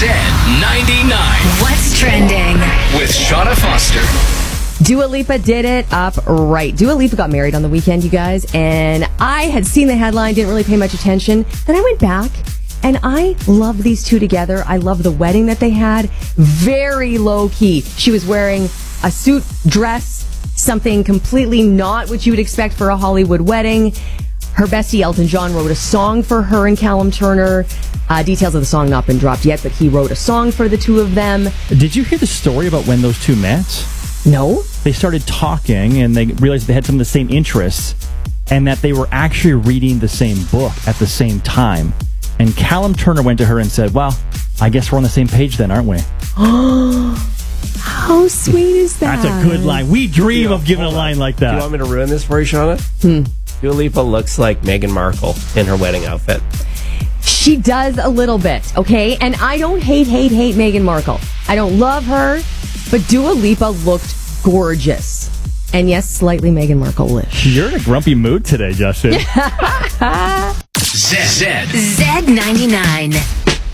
Z99. What's trending? With Shauna Foster. Dua Lipa did it up right. Dua Lipa got married on the weekend, you guys, and I had seen the headline, didn't really pay much attention. Then I went back, and I love these two together. I love the wedding that they had. Very low-key. She was wearing a suit dress, something completely not what you would expect for a Hollywood wedding. Her bestie, Elton John, wrote a song for her and Callum Turner. Details of the song not been dropped yet, but he wrote a song for the two of them. Did you hear the story about when those two met? No? They started talking, and they realized they had some of the same interests, and that they were actually reading the same book at the same time. And Callum Turner went to her and said, well, I guess we're on the same page then, aren't we? How sweet is that? That's a good line. We dream of giving a line like that. Do you want me to ruin this for you, Shauna? Dua Lipa looks like Meghan Markle in her wedding outfit. She does a little bit, okay? And I don't hate Meghan Markle. I don't love her, but Dua Lipa looked gorgeous. And yes, slightly Meghan Markle-ish. You're in a grumpy mood today, Justin. Z99. Z99.